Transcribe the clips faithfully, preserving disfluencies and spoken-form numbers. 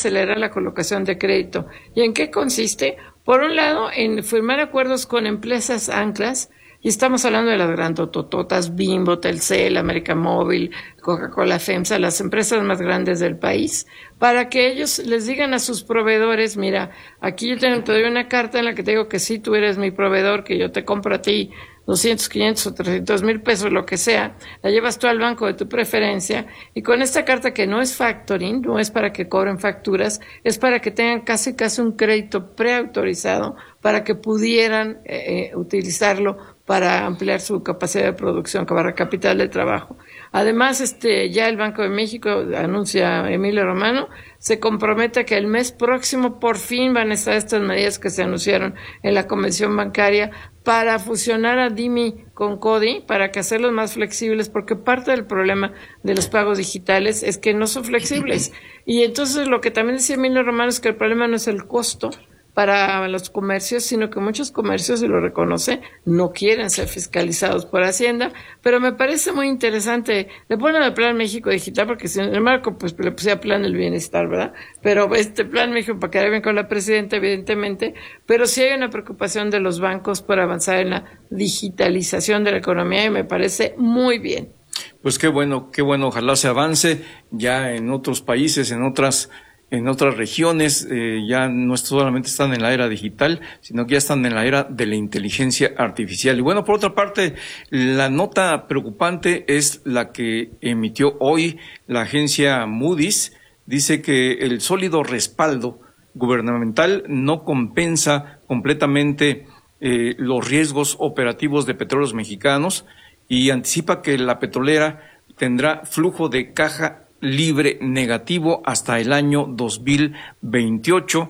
acelerar la colocación de crédito. ¿Y en qué consiste? Por un lado, en firmar acuerdos con empresas anclas, y estamos hablando de las grandotototas, Bimbo, Telcel, América Móvil, Coca-Cola, FEMSA, las empresas más grandes del país, para que ellos les digan a sus proveedores, mira, aquí yo te, te doy una carta en la que te digo que sí, tú eres mi proveedor, que yo te compro a ti doscientos, quinientos o trescientos mil pesos, lo que sea, la llevas tú al banco de tu preferencia, y con esta carta que no es factoring, no es para que cobren facturas, es para que tengan casi casi un crédito preautorizado para que pudieran eh, utilizarlo para ampliar su capacidad de producción, para capital de trabajo. Además, este, ya el Banco de México, anuncia Emilio Romano, se compromete a que el mes próximo por fin van a estar estas medidas que se anunciaron en la Convención Bancaria para fusionar a D I M I con CODI, para que hacerlos más flexibles, porque parte del problema de los pagos digitales es que no son flexibles. Y entonces lo que también decía Emilio Romano es que el problema no es el costo para los comercios, sino que muchos comercios, y lo reconoce, no quieren ser fiscalizados por Hacienda, pero me parece muy interesante. Le ponen el Plan México Digital, porque si en el marco, pues le puse Plan del Bienestar, ¿verdad? Pero este Plan México, para quedar bien con la presidenta, evidentemente, pero sí hay una preocupación de los bancos por avanzar en la digitalización de la economía, y me parece muy bien. Pues qué bueno, qué bueno, ojalá se avance ya en otros países, en otras En otras regiones, eh, ya no solamente están en la era digital, sino que ya están en la era de la inteligencia artificial. Y bueno, por otra parte, la nota preocupante es la que emitió hoy la agencia Moody's. Dice que el sólido respaldo gubernamental no compensa completamente eh, los riesgos operativos de Petróleos Mexicanos, y anticipa que la petrolera tendrá flujo de caja libre negativo hasta el año dos mil veintiocho.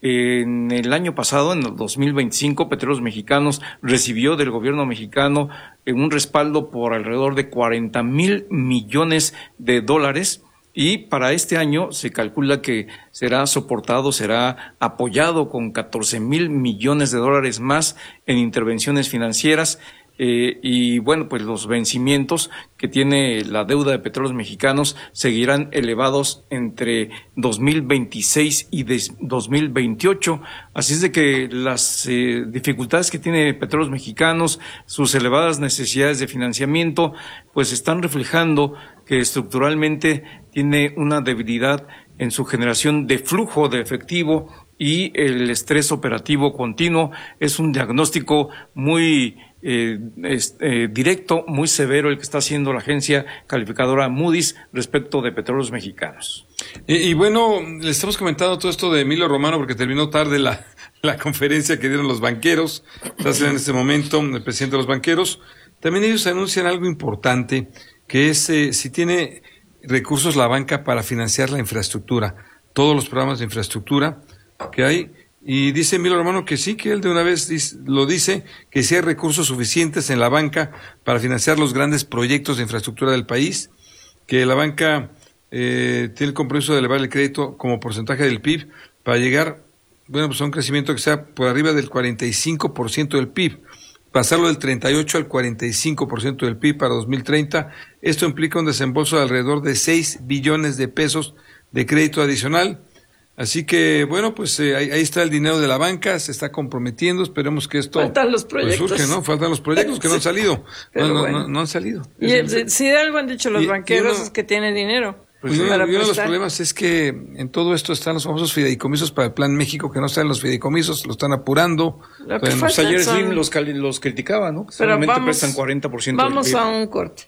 En el año pasado, en el dos mil veinticinco, Petróleos Mexicanos recibió del gobierno mexicano un respaldo por alrededor de cuarenta mil millones de dólares, y para este año se calcula que será soportado, será apoyado con catorce mil millones de dólares más en intervenciones financieras. Eh, y bueno, pues los vencimientos que tiene la deuda de Petróleos Mexicanos seguirán elevados entre dos mil veintiséis y dos mil veintiocho. Así es de que las eh, dificultades que tiene Petróleos Mexicanos, sus elevadas necesidades de financiamiento, pues están reflejando que estructuralmente tiene una debilidad en su generación de flujo de efectivo, y el estrés operativo continuo es un diagnóstico muy Eh, es, eh, directo, muy severo, el que está haciendo la agencia calificadora Moody's respecto de Petróleos Mexicanos. Y, y bueno, le estamos comentando todo esto de Emilio Romano porque terminó tarde la, la conferencia que dieron los banqueros. Está en este momento el presidente de los banqueros. También ellos anuncian algo importante, que es eh, si tiene recursos la banca para financiar la infraestructura, todos los programas de infraestructura que hay. Y dice Emilio Romano que sí, que él de una vez dice, lo dice, que sí hay recursos suficientes en la banca para financiar los grandes proyectos de infraestructura del país, que la banca eh, tiene el compromiso de elevar el crédito como porcentaje del P I B para llegar, bueno, pues a un crecimiento que sea por arriba del cuarenta y cinco por ciento del P I B, pasarlo del treinta y ocho al cuarenta y cinco por ciento del P I B para dos mil treinta. Esto implica un desembolso de alrededor de seis billones de pesos de crédito adicional. Así que, bueno, pues eh, ahí, ahí está el dinero de la banca, se está comprometiendo, esperemos que esto... Faltan los proyectos. Pues surge, ¿no? Faltan los proyectos que no han salido. No, no, bueno. no, no han salido. Y el, si de algo han dicho los y, banqueros y uno, es que tienen dinero. Pues uno, y uno de los problemas es que en todo esto están los famosos fideicomisos para el Plan México, que no están los fideicomisos, lo están apurando. Lo que pues ayer son... Slim los, los criticaba, ¿no? Que solamente vamos, prestan cuarenta por ciento vamos del P I B. A un corte.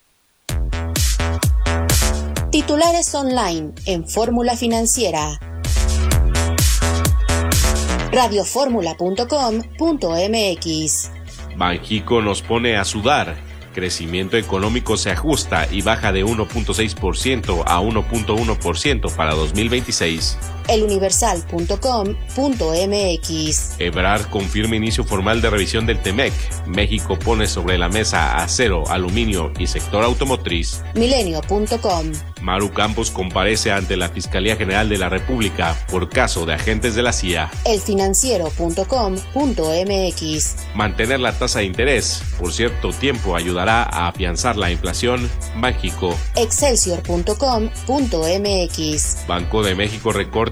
Titulares online en Fórmula Financiera. radio fórmula punto com punto m x. Banxico nos pone a sudar. Crecimiento económico se ajusta y baja de uno punto seis por ciento a uno punto uno por ciento para dos mil veintiséis. el universal punto com punto m x. Ebrard confirma inicio formal de revisión del T M E C. México pone sobre la mesa acero, aluminio y sector automotriz. milenio punto com. Maru Campos comparece ante la Fiscalía General de la República por caso de agentes de la C I A. el financiero punto com punto m x. Mantener la tasa de interés por cierto tiempo ayudará a afianzar la inflación. México. excelsior punto com punto m x. Banco de México recorta